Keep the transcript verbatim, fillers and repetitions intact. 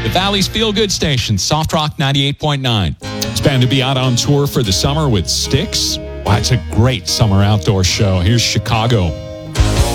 The Valley's Feel Good Station, Soft Rock ninety-eight point nine. It's been to be out on tour for the summer with Styx. Wow, it's a great summer outdoor show. Here's Chicago.